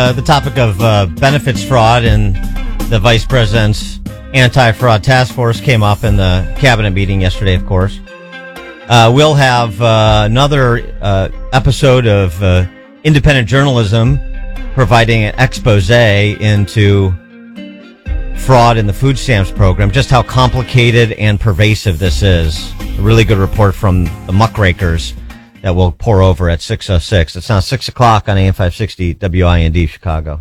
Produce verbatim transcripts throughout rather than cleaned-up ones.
uh, the topic of uh, benefits fraud and the vice president's anti-fraud task force came up in the cabinet meeting yesterday, of course. Uh, we'll have uh, another uh, episode of uh, independent journalism providing an expose into fraud in the food stamps program, just how complicated and pervasive this is. A really good report from the muckrakers that we'll pour over at six oh six. It's now six o'clock on A M five sixty W I N D Chicago.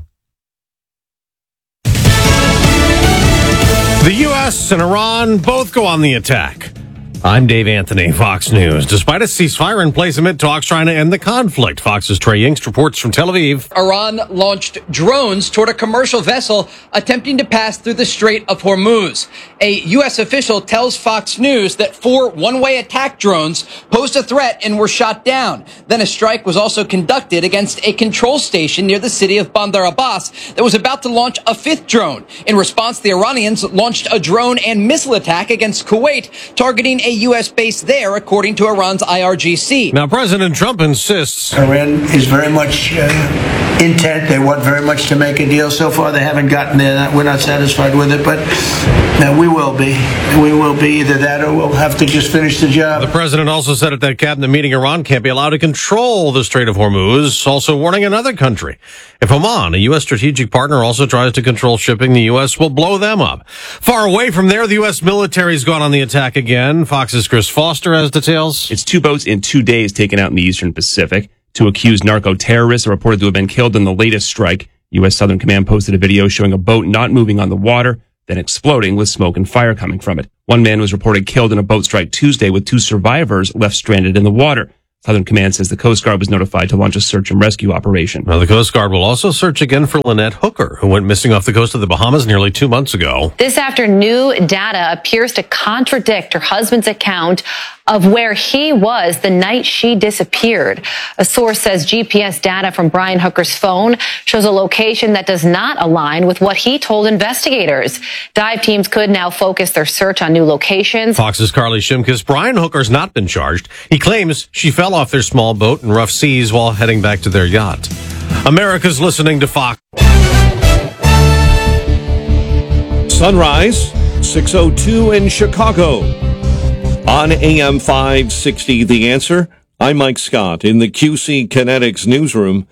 The U S and Iran both go on the attack. I'm Dave Anthony, Fox News. Despite a ceasefire in place amid talks trying to end the conflict, Fox's Trey Yingst reports from Tel Aviv. Iran launched drones toward a commercial vessel attempting to pass through the Strait of Hormuz. A U S official tells Fox News that four one-way attack drones posed a threat and were shot down. Then a strike was also conducted against a control station near the city of Bandar Abbas that was about to launch a fifth drone. In response, the Iranians launched a drone and missile attack against Kuwait, targeting a U S base there, according to Iran's I R G C. Now, President Trump insists Iran is very much uh, intent. They want very much to make a deal. So far, they haven't gotten there. We're not satisfied with it, but no, we will be. We will be either that or we'll have to just finish the job. The president also said at that cabinet meeting Iran can't be allowed to control the Strait of Hormuz, also warning another country. If Oman, a U S strategic partner, also tries to control shipping, the U S will blow them up. Far away from there, the U S military's gone on the attack again. Fox's Chris Foster has details. It's two boats in two days taken out in the Eastern Pacific. Two accused narco-terrorists are reported to have been killed in the latest strike. U S Southern Command posted a video showing a boat not moving on the water, then exploding with smoke and fire coming from it. One man was reported killed in a boat strike Tuesday, with two survivors left stranded in the water. Southern Command says the Coast Guard was notified to launch a search and rescue operation. Now, the Coast Guard will also search again for Lynette Hooker, who went missing off the coast of the Bahamas nearly two months ago. This after new data appears to contradict her husband's account of where he was the night she disappeared. A source says G P S data from Brian Hooker's phone shows a location that does not align with what he told investigators. Dive teams could now focus their search on new locations. Fox's Carly Shimkus. Brian Hooker's not been charged. He claims she fell off their small boat in rough seas while heading back to their yacht. America's listening to Fox. Sunrise, six oh two in Chicago. On A M five sixty, The Answer, I'm Mike Scott in the Q C Kinetics newsroom.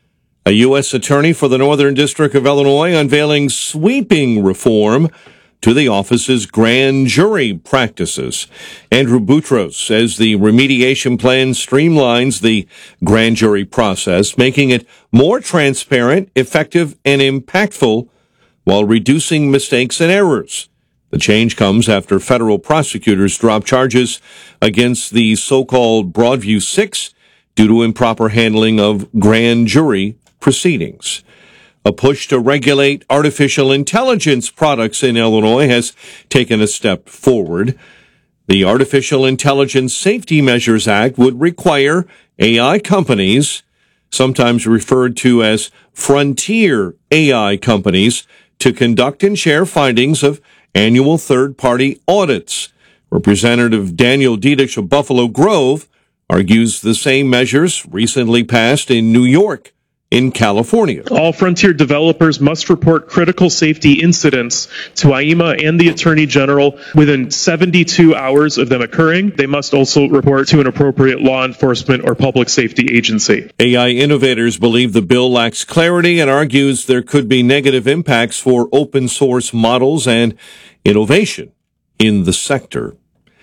A U S attorney for the Northern District of Illinois unveiling sweeping reform to the office's grand jury practices. Andrew Boutros says the remediation plan streamlines the grand jury process, making it more transparent, effective, and impactful while reducing mistakes and errors. The change comes after federal prosecutors dropped charges against the so-called Broadview Six due to improper handling of grand jury proceedings. A push to regulate artificial intelligence products in Illinois has taken a step forward. The Artificial Intelligence Safety Measures Act would require A I companies, sometimes referred to as frontier A I companies, to conduct and share findings of annual third-party audits. Representative Daniel Diedich of Buffalo Grove argues the same measures recently passed in New York, in California. All frontier developers must report critical safety incidents to I E M A and the Attorney General within seventy-two hours of them occurring. They must also report to an appropriate law enforcement or public safety agency. A I innovators believe the bill lacks clarity and argues there could be negative impacts for open source models and innovation in the sector.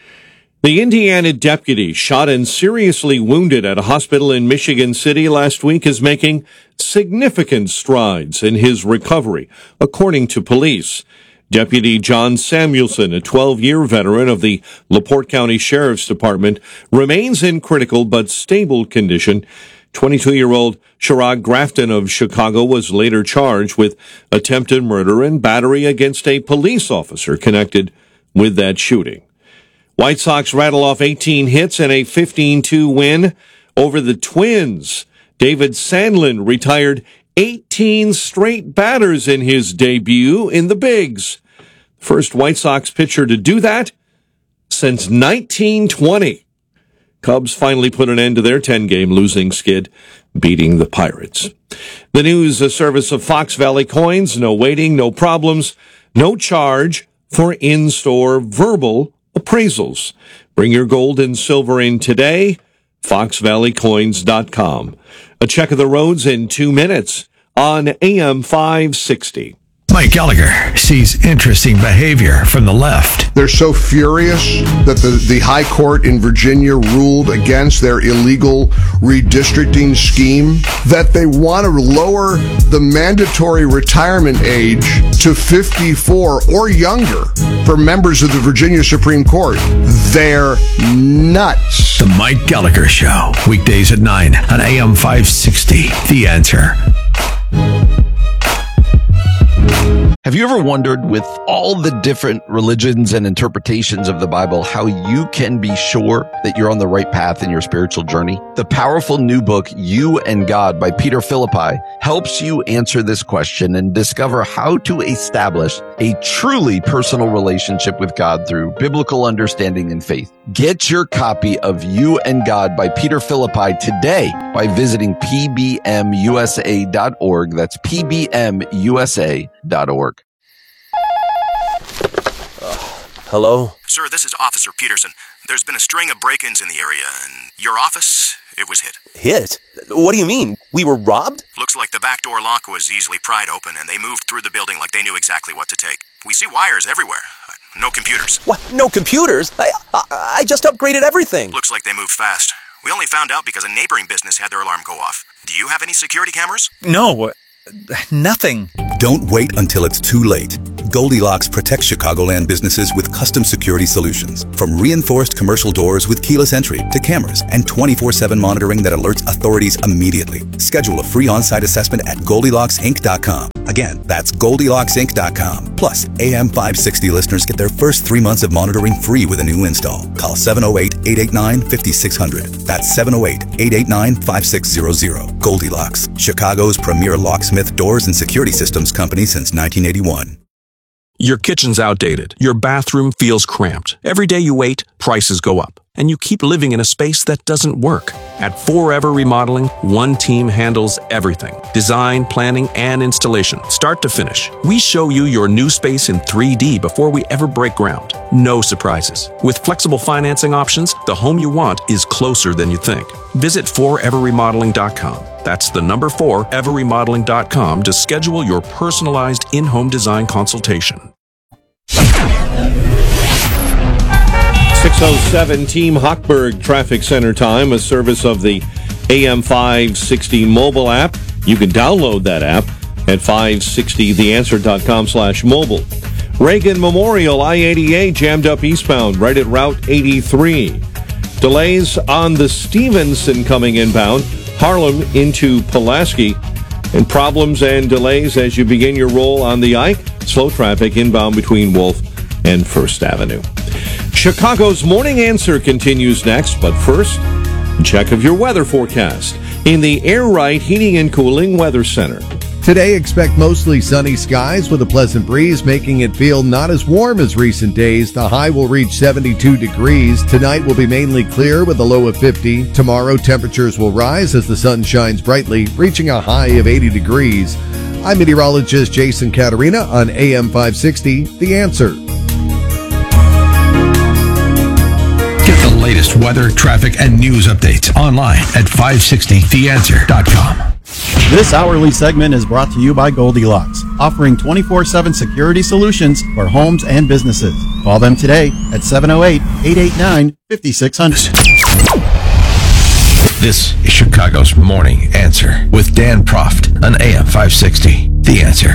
The Indiana deputy shot and seriously wounded at a hospital in Michigan City last week is making significant strides in his recovery, according to police. Deputy John Samuelson, a twelve-year veteran of the LaPorte County Sheriff's Department, remains in critical but stable condition. twenty-two-year-old Sherrod Grafton of Chicago was later charged with attempted murder and battery against a police officer connected with that shooting. White Sox rattle off eighteen hits and a fifteen two win over the Twins. David Sandlin retired eighteen straight batters in his debut in the Bigs. First White Sox pitcher to do that since nineteen twenty. Cubs finally put an end to their ten-game losing skid, beating the Pirates. The news, a service of Fox Valley Coins. No waiting, no problems, no charge for in-store verbal appraisals. Bring your gold and silver in today. fox valley coins dot com. A check of the roads in two minutes on A M five sixty. Mike Gallagher sees interesting behavior from the left. They're so furious that the, the High Court in Virginia ruled against their illegal redistricting scheme that they want to lower the mandatory retirement age to fifty-four or younger for members of the Virginia Supreme Court. They're nuts. The Mike Gallagher Show, weekdays at nine on A M five sixty. The Answer. Have you ever wondered, with all the different religions and interpretations of the Bible, how you can be sure that you're on the right path in your spiritual journey? The powerful new book, You and God by Peter Philippi, helps you answer this question and discover how to establish a truly personal relationship with God through biblical understanding and faith. Get your copy of You and God by Peter Philippi today by visiting p b m u s a dot org. That's p b m u s a dot org. Hello? Sir, this is Officer Peterson. There's been a string of break-ins in the area, and your office, it was hit. Hit? What do you mean? We were robbed? Looks like the back door lock was easily pried open, and they moved through the building like they knew exactly what to take. We see wires everywhere. No computers. What? No computers? I, I, I just upgraded everything. Looks like they moved fast. We only found out because a neighboring business had their alarm go off. Do you have any security cameras? No, nothing. Don't wait until it's too late. Goldilocks protects Chicagoland businesses with custom security solutions. From reinforced commercial doors with keyless entry to cameras and twenty-four seven monitoring that alerts authorities immediately. Schedule a free on-site assessment at goldilocks inc dot com. Again, that's goldilocks inc dot com. Plus, A M five sixty listeners get their first three months of monitoring free with a new install. Call seven oh eight, eight eight nine, five six zero zero. That's seven oh eight, eight eight nine, five six zero zero. Goldilocks, Chicago's premier locksmith doors and security systems company since nineteen eighty-one. Your kitchen's outdated. Your bathroom feels cramped. Every day you wait, prices go up. And you keep living in a space that doesn't work. At Forever Remodeling, one team handles everything. Design, planning, and installation, start to finish. We show you your new space in three D before we ever break ground. No surprises. With flexible financing options, the home you want is closer than you think. Visit forever remodeling dot com. That's the number forever remodeling dot com to schedule your personalized in-home design consultation. six oh seven Team Hochberg Traffic Center time, a service of the A M five sixty mobile app. You can download that app at five sixty the answer dot com slash mobile. Reagan Memorial I eighty-eight jammed up eastbound right at Route eighty-three. Delays on the Stevenson coming inbound, Harlem into Pulaski. And problems and delays as you begin your roll on the Ike. Slow traffic inbound between Wolf and First Avenue. Chicago's Morning Answer continues next, but first, check of your weather forecast in the Air Right Heating and Cooling Weather Center. Today, expect mostly sunny skies with a pleasant breeze, making it feel not as warm as recent days. The high will reach seventy-two degrees. Tonight will be mainly clear with a low of fifty. Tomorrow, temperatures will rise as the sun shines brightly, reaching a high of eighty degrees. I'm meteorologist Jason Caterina on A M five sixty, The Answer. Get the latest weather, traffic, and news updates online at five sixty the answer dot com. This hourly segment is brought to you by Goldilocks, offering twenty-four seven security solutions for homes and businesses. Call them today at seven oh eight, eight eight nine, five six zero zero. This is Chicago's Morning Answer with Dan Proft on A M five sixty. The Answer.